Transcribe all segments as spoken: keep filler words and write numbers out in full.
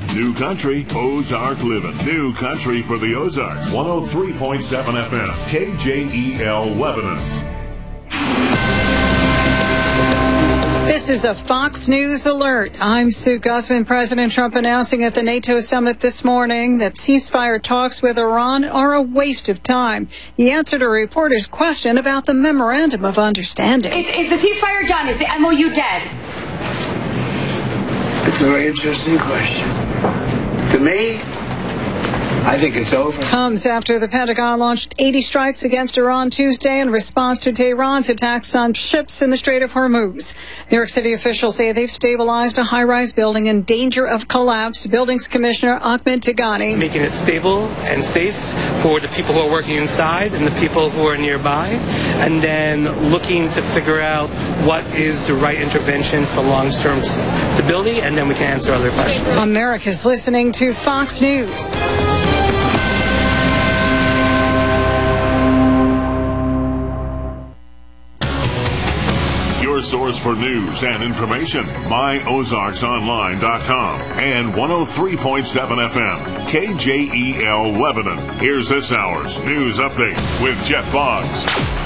New Country, Ozark Living. New Country for the Ozarks. one oh three point seven F M. K J E L Lebanon. This is a Fox News alert. I'm Sue Guzman. President Trump announcing at the NATO summit this morning that ceasefire talks with Iran are a waste of time. He answered a reporter's question about the memorandum of understanding. Is, is the ceasefire done? Is the M O U dead? It's a very interesting question. To me, I think it's over. Comes after the Pentagon launched eighty strikes against Iran Tuesday in response to Tehran's attacks on ships in the Strait of Hormuz. New York City officials say they've stabilized a high-rise building in danger of collapse. Buildings Commissioner Ahmed Tigani. Making it stable and safe for the people who are working inside and the people who are nearby, and then looking to figure out what is the right intervention for long-term stability, and then we can answer other questions. America's listening to Fox News. Source for news and information. my ozarks online dot com and one oh three point seven F M. K J E L Lebanon. Here's this hour's news update with Jeff Boggs.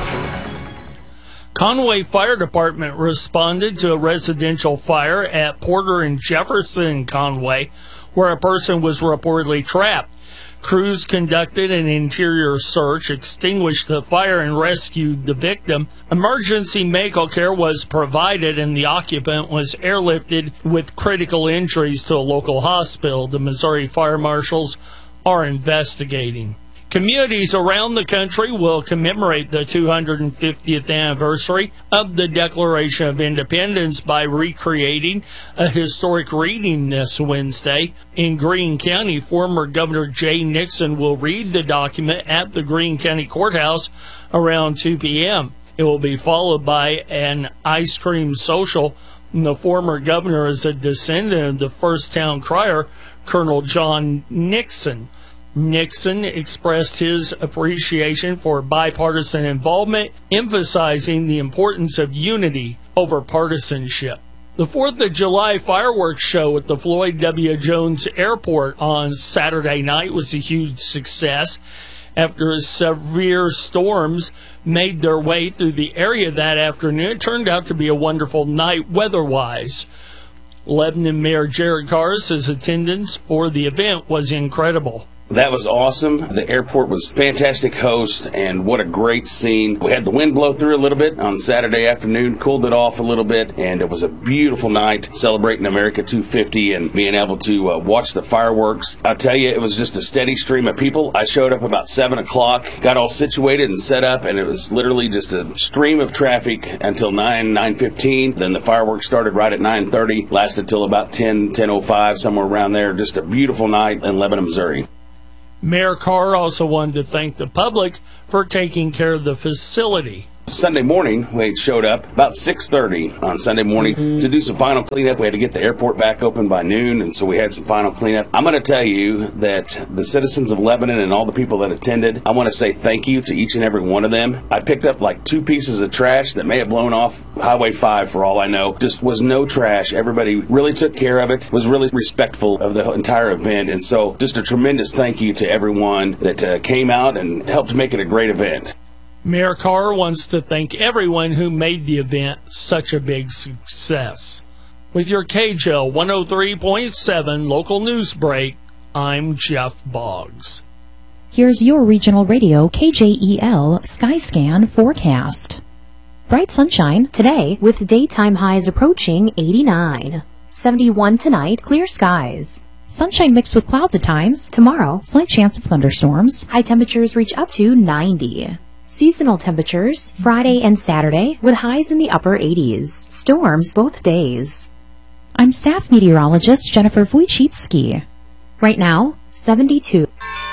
Conway Fire Department responded to a residential fire at Porter and Jefferson Conway, where a person was reportedly trapped. Crews conducted an interior search, extinguished the fire, and rescued the victim. Emergency medical care was provided, and the occupant was airlifted with critical injuries to a local hospital. The Missouri Fire Marshals are investigating. Communities around the country will commemorate the two hundred fiftieth anniversary of the Declaration of Independence by recreating a historic reading this Wednesday. In Greene County, former Governor Jay Nixon will read the document at the Greene County Courthouse around two p.m. It will be followed by an ice cream social. The former governor is a descendant of the first town crier, Colonel John Nixon. Nixon expressed his appreciation for bipartisan involvement, emphasizing the importance of unity over partisanship. The fourth of July fireworks show at the Floyd W. Jones Airport on Saturday night was a huge success after severe storms made their way through the area that afternoon. It turned out to be a wonderful night weather-wise. Lebanon Mayor Jared Carr says attendance for the event was incredible. That was awesome. The airport was a fantastic host, and what a great scene. We had the wind blow through a little bit on Saturday afternoon, cooled it off a little bit, and it was a beautiful night celebrating America two fifty and being able to uh, watch the fireworks. I'll tell you, it was just a steady stream of people. I showed up about seven o'clock, got all situated and set up, and it was literally just a stream of traffic until nine, nine fifteen. Then the fireworks started right at nine thirty, lasted till about ten, ten oh five, somewhere around there. Just a beautiful night in Lebanon, Missouri. Mayor Carr also wanted to thank the public for taking care of the facility. Sunday morning, we showed up about six thirty on Sunday morning mm-hmm. to do some final cleanup. We had to get the airport back open by noon, and so we had some final cleanup. I'm going to tell you that the citizens of Lebanon and all the people that attended, I want to say thank you to each and every one of them. I picked up like two pieces of trash that may have blown off Highway five for all I know. Just was no trash. Everybody really took care of it, was really respectful of the entire event, and so just a tremendous thank you to everyone that uh, came out and helped make it a great event. Mayor Carr wants to thank everyone who made the event such a big success. With your K J L one oh three point seven local news break, I'm Jeff Boggs. Here's your regional radio K J E L Skyscan forecast. Bright sunshine today with daytime highs approaching eighty-nine. seventy-one tonight, clear skies. Sunshine mixed with clouds at times. Tomorrow, slight chance of thunderstorms. High temperatures reach up to ninety. Seasonal temperatures, Friday and Saturday, with highs in the upper eighties. Storms both days. I'm staff meteorologist Jennifer Wojcicki. Right now, seventy-two.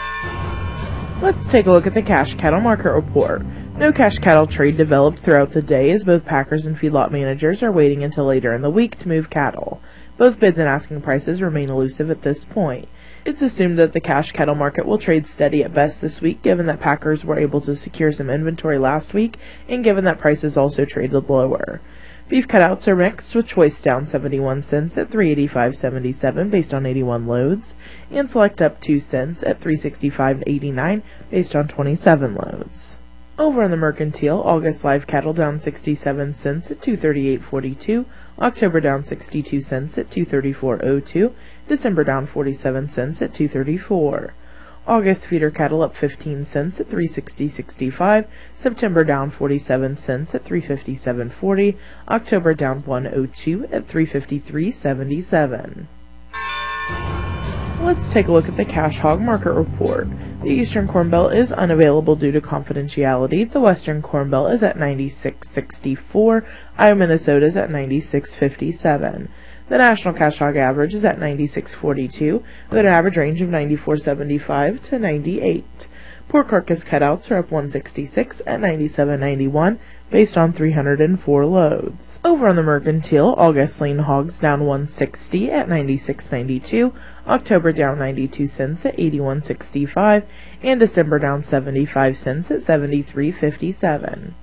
Let's take a look at the cash cattle market report. No cash cattle trade developed throughout the day as both packers and feedlot managers are waiting until later in the week to move cattle. Both bids and asking prices remain elusive at this point. It's assumed that the cash cattle market will trade steady at best this week, given that packers were able to secure some inventory last week and given that prices also traded lower. Beef cutouts are mixed, with choice down seventy-one cents at three eighty-five seventy-seven based on eighty-one loads, and select up two cents at three sixty-five eighty-nine based on twenty-seven loads. Over on the Mercantile, August live cattle down sixty-seven cents at two thirty-eight forty-two, October down sixty-two cents at two thirty-four oh two, December down forty-seven cents at two thirty-four. August feeder cattle up fifteen cents at three sixty sixty-five, September down forty-seven cents at three fifty-seven forty, October down one oh two at three fifty-three seventy-seven. Let's take a look at the cash hog market report. The Eastern Corn Belt is unavailable due to confidentiality. The Western Corn Belt is at ninety-six sixty-four. Iowa, Minnesota is at ninety-six fifty-seven. The national cash hog average is at ninety-six forty-two, with an average range of ninety-four seventy-five to ninety-eight. Pork carcass cutouts are up one sixty-six at ninety-seven ninety-one, based on three hundred four loads. Over on the Mercantile, August lean hogs down one sixty at ninety-six ninety-two, October down ninety-two cents at eighty-one sixty-five, and December down seventy-five cents at seventy-three fifty-seven.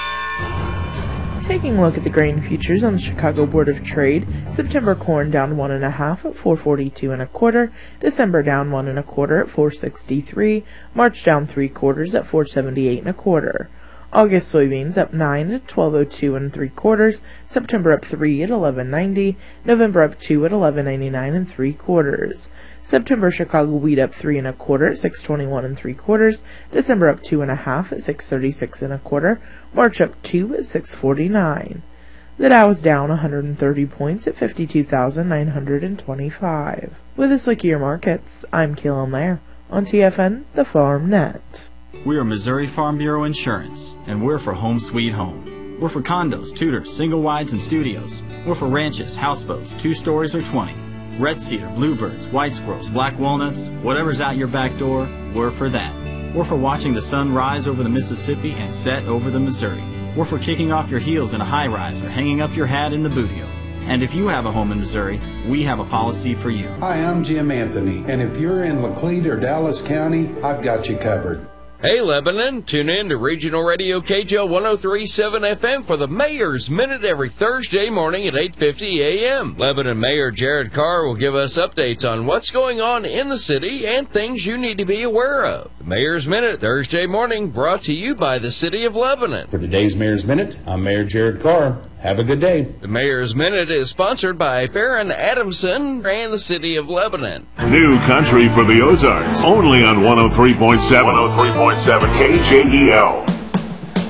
Taking a look at the grain futures on the Chicago Board of Trade, September corn down one and a half at four forty-two and a quarter, December down one and a quarter at four sixty-three, March down three quarters at four seventy-eight and a quarter. August soybeans up nine at twelve oh two and three quarters, September up three at eleven ninety, November up two at eleven ninety-nine and three quarters. September Chicago wheat up three and a quarter at six twenty-one and three quarters, December up two and a half at six thirty-six and a quarter, March up two at six forty-nine. The Dow is down one hundred thirty points at fifty-two thousand nine hundred twenty-five. With this look at your markets, I'm Kaylin Lair on T F N, the Farm Net. We are Missouri Farm Bureau Insurance, and we're for Home Sweet Home. We're for condos, tutors, single wides, and studios. We're for ranches, houseboats, two stories or twenty. Red cedar, bluebirds, white squirrels, black walnuts, whatever's out your back door, we're for that. We're for watching the sun rise over the Mississippi and set over the Missouri. We're for kicking off your heels in a high-rise or hanging up your hat in the bootio. And if you have a home in Missouri, we have a policy for you. Hi, I'm Jim Anthony, and if you're in Laclede or Dallas County, I've got you covered. Hey, Lebanon, tune in to Regional Radio K J O one oh three point seven F M for the Mayor's Minute every Thursday morning at eight fifty a m Lebanon Mayor Jared Carr will give us updates on what's going on in the city and things you need to be aware of. The Mayor's Minute, Thursday morning, brought to you by the City of Lebanon. For today's Mayor's Minute, I'm Mayor Jared Carr. Have a good day. The Mayor's Minute is sponsored by Farron Adamson and the City of Lebanon. New country for the Ozarks, only on one oh three point seven. one oh three point seven K J E L.